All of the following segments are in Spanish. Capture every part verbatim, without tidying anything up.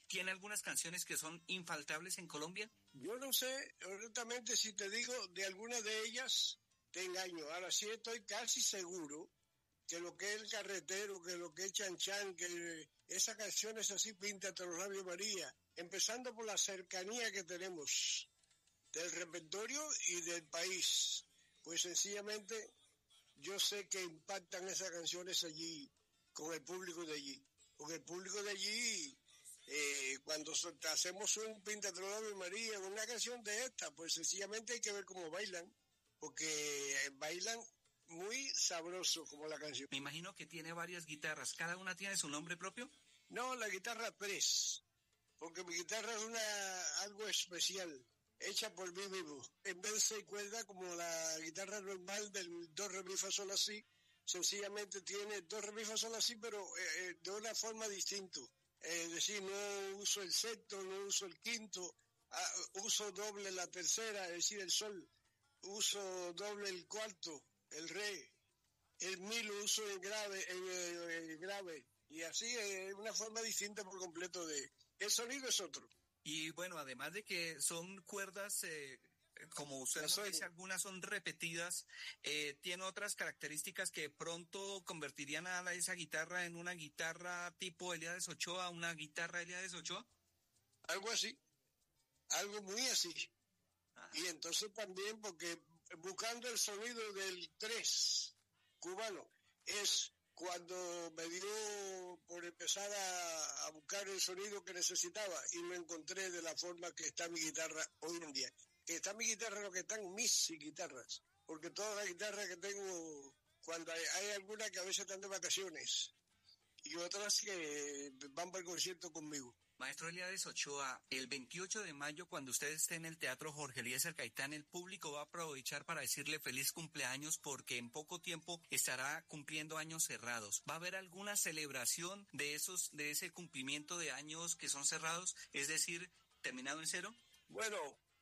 ¿Tiene algunas canciones que son infaltables en Colombia? Yo no sé, honestamente, si te digo de alguna de ellas, te engaño. Ahora sí estoy casi seguro que lo que es El Carretero, que lo que es Chan Chan, que esas canciones así, Píntate los labios María, empezando por la cercanía que tenemos del repertorio y del país, pues sencillamente yo sé que impactan esas canciones allí con el público de allí, con el público de allí. Eh, cuando hacemos un Píntate los labios María, una canción de esta, pues sencillamente hay que ver cómo bailan, porque bailan muy sabroso como la canción. Me imagino que tiene varias guitarras, ¿cada una tiene su nombre propio? No, la guitarra tres, porque mi guitarra es una algo especial, hecha por mí mismo. En vez de seis cuerdas como la guitarra normal del do, re, mi, fa, sol, la, si, sencillamente tiene do, re, mi, fa, sol, la, si, pero eh, de una forma distinta. Eh, es decir, no uso el sexto, no uso el quinto, ah, uso doble la tercera, es decir, el sol, uso doble el cuarto, el re, el mi lo uso en grave, en, en, en grave, y así es una forma distinta por completo de... El sonido es otro. Y bueno, además de que son cuerdas, eh, como usted nos dice, algunas son repetidas, eh, tiene otras características que pronto convertirían a esa guitarra en una guitarra tipo Elías Ochoa, una guitarra Elías Ochoa. Algo así, algo muy así. Ajá. Y entonces también, porque buscando el sonido del tres cubano, es cuando me dio por empezar a, a buscar el sonido que necesitaba y lo encontré de la forma que está mi guitarra hoy en día. Que está mi guitarra, lo que están mis guitarras, porque todas las guitarras que tengo, cuando hay, hay algunas que a veces están de vacaciones y otras que van para el concierto conmigo. Maestro Elías Ochoa, el veintiocho de mayo, cuando usted esté en el Teatro Jorge Eliezer Gaitán, el público va a aprovechar para decirle feliz cumpleaños porque en poco tiempo estará cumpliendo años cerrados. ¿Va a haber alguna celebración de esos, de ese cumplimiento de años que son cerrados, es decir, terminado en cero? Bueno,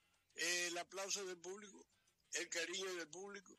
eh, el aplauso del público, el cariño del público,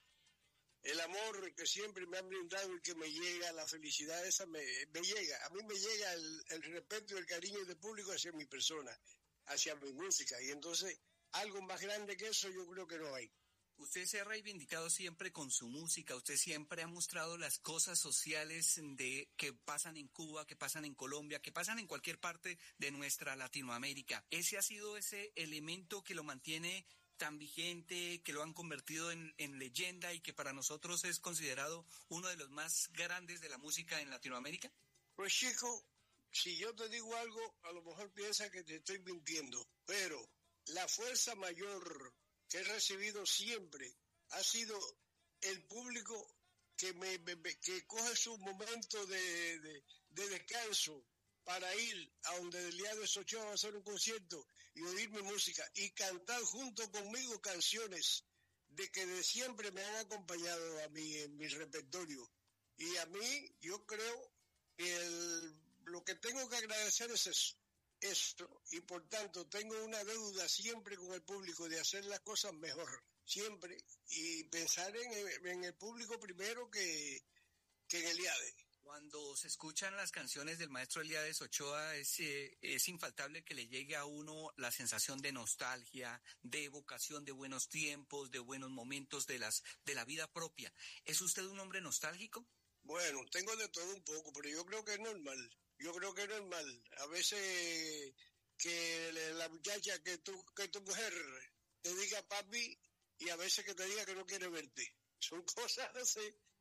el amor que siempre me han brindado y que me llega, la felicidad esa me, me llega. A mí me llega el, el respeto y el cariño del público hacia mi persona, hacia mi música. Y entonces, algo más grande que eso yo creo que no hay. Usted se ha reivindicado siempre con su música, usted siempre ha mostrado las cosas sociales de que pasan en Cuba, que pasan en Colombia, que pasan en cualquier parte de nuestra Latinoamérica. ¿Ese ha sido ese elemento que lo mantiene tan vigente, que lo han convertido en, en leyenda y que para nosotros es considerado uno de los más grandes de la música en Latinoamérica? Pues chico, si yo te digo algo, a lo mejor piensa que te estoy mintiendo, pero la fuerza mayor que he recibido siempre ha sido el público que me, me que coge su momento de, de, de descanso para ir a donde Elías Ochoa va a hacer un concierto y oír mi música y cantar junto conmigo canciones de que de siempre me han acompañado a mí en mi repertorio. Y a mí, yo creo que el, lo que tengo que agradecer es eso, esto, y por tanto tengo una deuda siempre con el público de hacer las cosas mejor, siempre, y pensar en, en el público primero que, que en Eliade. Cuando se escuchan las canciones del maestro Elías Ochoa, es, eh, es infaltable que le llegue a uno la sensación de nostalgia, de evocación de buenos tiempos, de buenos momentos de las de la vida propia. ¿Es usted un hombre nostálgico? Bueno, tengo de todo un poco, pero yo creo que es normal. Yo creo que es normal. A veces que la muchacha, que tu, que tu mujer te diga papi, y a veces que te diga que no quiere verte. Son cosas así.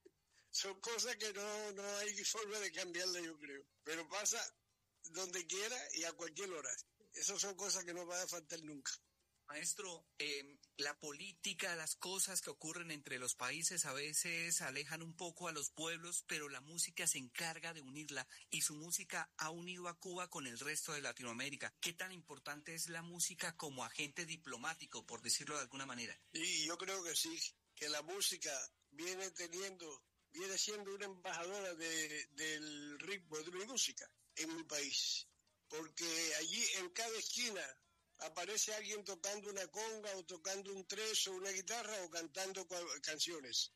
Son cosas que no, no hay forma de cambiarle, yo creo. Pero pasa donde quiera y a cualquier hora. Esas son cosas que no van a faltar nunca. Maestro, eh, la política, las cosas que ocurren entre los países a veces alejan un poco a los pueblos, pero la música se encarga de unirla y su música ha unido a Cuba con el resto de Latinoamérica. ¿Qué tan importante es la música como agente diplomático, por decirlo de alguna manera? Y yo creo que sí, que la música viene teniendo... viene siendo una embajadora de, del ritmo de mi música en mi país, porque allí en cada esquina aparece alguien tocando una conga o tocando un tres o una guitarra o cantando canciones,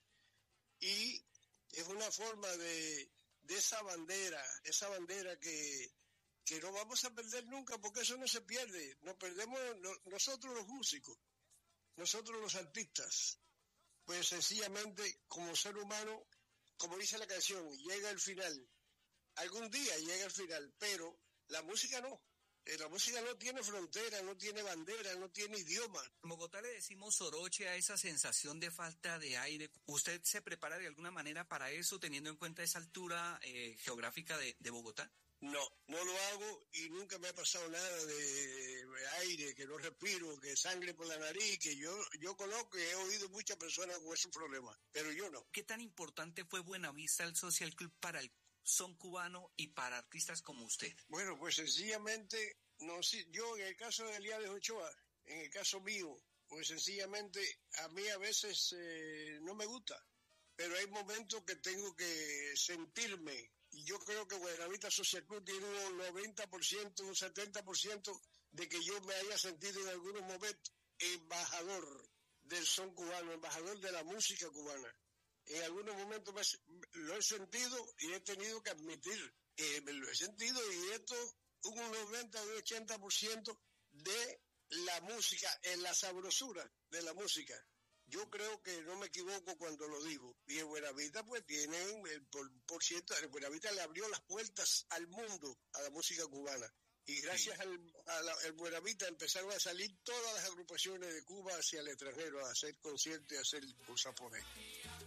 y es una forma de, de esa bandera, esa bandera que, que no vamos a perder nunca, porque eso no se pierde. Nos perdemos no, nosotros los músicos, nosotros los artistas. Pues sencillamente, como ser humano, como dice la canción, llega el final. Algún día llega el final, pero la música no. La música no tiene frontera, no tiene bandera, no tiene idioma. En Bogotá le decimos soroche a esa sensación de falta de aire. ¿Usted se prepara de alguna manera para eso, teniendo en cuenta esa altura eh, geográfica de, de Bogotá? No, no lo hago y nunca me ha pasado nada de aire, que no respiro, que sangre por la nariz, que yo yo conozco y he oído muchas personas con esos problemas, pero yo no. ¿Qué tan importante fue Buenavista el Social Club para el son cubano y para artistas como usted? Bueno, pues sencillamente, no, yo en el caso de Eliades Ochoa, en el caso mío, pues sencillamente a mí a veces eh, no me gusta, pero hay momentos que tengo que sentirme. Y yo creo que Buenavista Social Club tiene un noventa por ciento, un setenta por ciento de que yo me haya sentido en algunos momentos embajador del son cubano, embajador de la música cubana. En algunos momentos me, lo he sentido y he tenido que admitir que me lo he sentido, y esto un noventa, un ochenta por ciento de la música, en la sabrosura de la música. Yo creo que no me equivoco cuando lo digo. Y en Buenavista pues tienen el por, por ciento, en Buenavista le abrió las puertas al mundo, a la música cubana. Y gracias sí. al, a la, al Buenavista empezaron a salir todas las agrupaciones de Cuba hacia el extranjero, a hacer conciertos y a hacer cosas por ahí.